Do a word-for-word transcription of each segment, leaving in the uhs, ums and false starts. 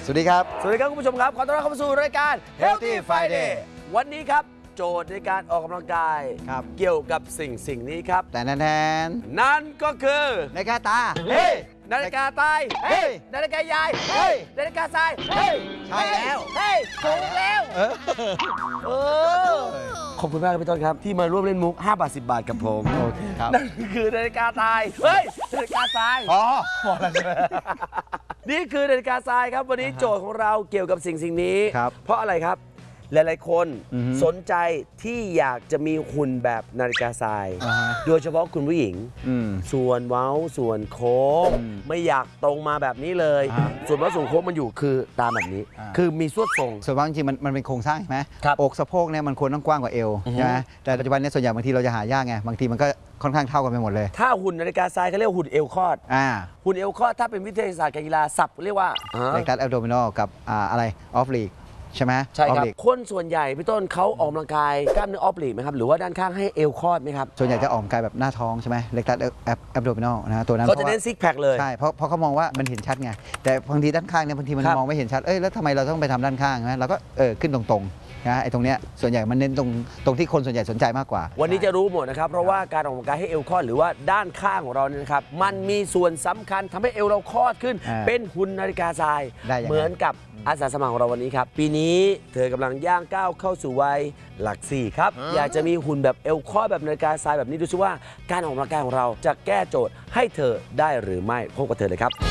สวัสดีครับสวัสดีครับคุณผู้ชมครับขอต้อนรับเข้าสู่รายการ Healthy Friday วันนี้ครับโจทย์ในการออกกำลังกายเกี่ยวกับสิ่งสิ่งนี้ครับแต่แนนนั่นก็คือนาฬิกาตาเฮ้นาฬิกาตายเฮ้นาฬิกายายเฮ้นาฬิกาทรายเฮ้ใช่แล้วเฮ้ถูกแล้วเออเออขอบคุณมากครับพี่ต้นครับที่มาร่วมเล่นมุกห้าบาทสิบบาทกับผมโอเคครับนั่นคือนาฬิกาตายเฮ้ยนาฬิกาทรายอ๋อพอแล้วใช่ไหมนี่คือนาฬิกาทรายครับวันนี้โจทย์ของเราเกี่ยวกับสิ่งสิ่งนี้เพราะอะไรครับหลายๆคนสนใจที่อยากจะมีหุ่นแบบนาฬิกาทรายโดยเฉพาะคุณผู้หญิงส่วนเว้าส่วนโค้งไม่อยากตรงมาแบบนี้เลยส่วนเว้าส่วนโค้งมันอยู่คือตามแบบนี้คือมีสวดทรงส่วนเว้าจริงๆมันมันเป็นโครงสร้างใช่ไหมอกสะโพกเนี่ยมันควรต้องกว้างกว่าเอวใช่ไหมแต่ปัจจุบันเนี่ยส่วนใหญ่บางทีเราจะหายากไงบางทีมันก็ค่อนข้างเท่ากันไปหมดเลยถ้าหุ่นนาฬิกาทรายเขาเรียกหุ่นเอวคอดหุ่นเอวคอดถ้าเป็นวิทยาศาสตร์การกีฬาศัพท์เรียกว่าเรกตัสแอลโดมินอลกับอะไรออฟลีกใช่ไหมใช่ครับคนส่วนใหญ่พี่ต้นเขาออกกำลังกายกล้ามเนื้อออฟลีกไหมครับหรือว่าด้านข้างให้เอวคอดไหมครับส่วนใหญ่จะออกกำลังกายแบบหน้าท้องใช่ไหมเรกตัสแอลโดมินอลนะตัวนั้นเขาจะเน้นซิกแพคเลยใช่เพราะเพราะเขามองว่ามันเห็นชัดไงแต่บางทีด้านข้างเนี่ยบางทีมันมองไม่เห็นชัดเอ้ยแล้วทำไมเราต้องไปทำด้านข้างนะเราก็เออขึ้นตรงๆนะไอ้ตรงเนี้ยส่วนใหญ่มันเน้นตรงตรงที่คนส่วนใหญ่สนใจมากกว่าวันนี้จะรู้หมดนะครับเพราะว่าการออกกำลังกายให้เอวคอดหรือว่าด้านข้างของเราเนี่ยนะครับมันมีส่วนสำคัญทำให้เอวเราคอดขึ้นเป็นหุ่นนาฬิกาทรายเหมือนกับอาสาสมัครของเราวันนี้ครับปีนี้เธอกำลังย่างก้าวเข้าสู่วัยหลักสี่ครับอยากจะมีหุ่นแบบเอวคอดแบบนาฬิกาทรายแบบนี้ดูซิว่าการออกกำลังกายของเราจะแก้โจทย์ให้เธอได้หรือไม่พบกับเธอเลยครับ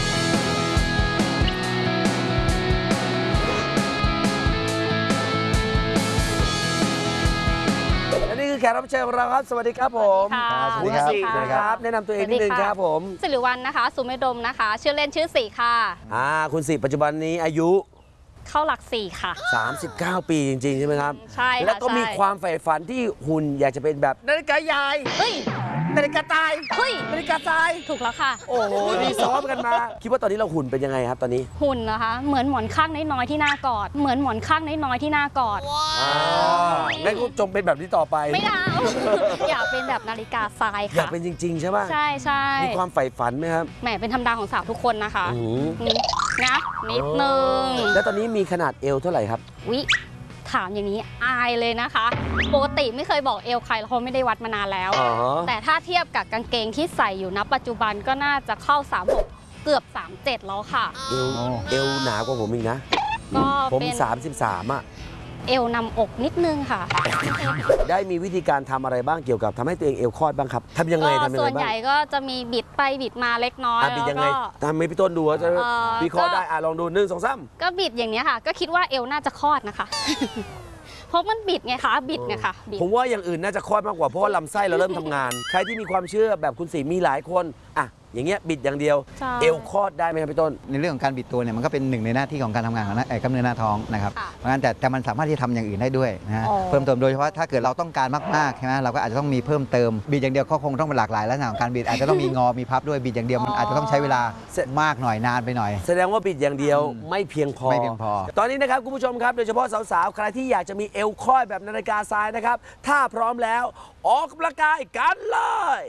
แขกรับเชิญของเราครับสวัสดีครับผมคุณสินะครับแนะนำตัวเองนิดนึงครับผมสิริวัลย์นะคะสุเมธดมนะคะชื่อเล่นชื่อสีค่ะอ่าคุณสิปัจจุบันนี้อายุเข้าหลักสี่ค่ะสามสิบเก้าปีจริงๆใช่ไหมครับใช่ค่ะแล้วก็มีความใฝ่ฝันที่หุ่นอยากจะเป็นแบบนาฬิกายายเฮ้ยนาฬิกาตายเฮ้ยนาฬิกาทรายถูกแล้วค่ะโอ้โหดีซ้อมกันมาคิดว่าตอนนี้เราหุ่นเป็นยังไงครับตอนนี้หุ่นนะคะเหมือนหมอนข้างน้อยๆที่หน้ากอดเหมือนหมอนข้างน้อยๆที่หน้ากอดงั้นก็จงเป็นแบบนี้ต่อไปไม่เอาอยากเป็นแบบนาฬิกาทรายค่ะอยากเป็นจริงๆใช่ไหมใช่ใช่มีความใฝ่ฝันไหมครับแหมเป็นธรรมดาของสาวทุกคนนะคะนะนิดนึงแล้วตอนนี้มีขนาดเอวเท่าไหร่ครับวิถามอย่างนี้อายเลยนะคะปกติไม่เคยบอกเอวใครเพราะไม่ได้วัดมานานแล้วแต่ถ้าเทียบกับกางเกงที่ใส่อยู่ณปัจจุบันก็น่าจะเข้าสามหกเกือบสามเจ็ดแล้วค่ะเอวเอวหนากว่าผมอีกนะก็ผมสามสิบสามอ่ะเอวนำอกนิดนึงค่ะได้มีวิธีการทำอะไรบ้างเกี่ยวกับทำให้ตัวเองเอวคลอดบ้างครับทำยังไงทำยังไงบ้างส่วนใหญ่ก็จะมีบิดไปบิดมาเล็กน้อยบิดยังไงทำให้พี่ต้นดูจะวิเคราะห์ได้อ่ะลองดูหนึ่งสองสามก็บิดอย่างนี้ค่ะก็คิดว่าเอวน่าจะคลอดนะคะเพราะมันบิดไงคะบิดไงคะผมว่าอย่างอื่นน่าจะคลอดมากกว่าเพราะว่าลำไส้เราเริ่มทำงานใครที่มีความเชื่อแบบคุณสีมีหลายคนอ่ะอย่างเงี้ยบิดอย่างเดียวเอวคลอดได้ไหมครับพี่ต้นในเรื่องของการบิดตัวเนี่ยมันก็เป็นหนึ่งในหน้าที่ของการทำงานของกล้ามเนื้อหน้าท้องนะครับเพราะงั้นแต่แต่มันสามารถที่จะทำอย่างอื่นได้ด้วยนะฮะเพิ่มเติมโดยเฉพาะถ้าเกิดเราต้องการมากๆใช่ไหมเราก็อาจจะต้องมีเพิ่มเติมบิดอย่างเดียวก็คงต้องเป็นหลากหลายลักษณะของการบิดอาจจะต้องมีงอมีพับด้วยบิดอย่างเดียวมันอาจจะต้องใช้เวลามากหน่อยนานไปหน่อยแสดงว่าบิดอย่างเดียวไม่เพียงพอไม่เพียงพอตอนนี้นะครับคุณผู้ชมครับโดยเฉพาะสาวๆใครที่อยากจะมีเอวคลอดแบบนาฬิกาทรายนะครับถ้าพร้อมแล้วออกกำลังกายกันเลย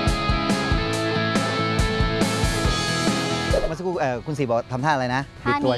เมื่อสักครู่คุณสีบอกทำท่าอะไรนะบิดตัว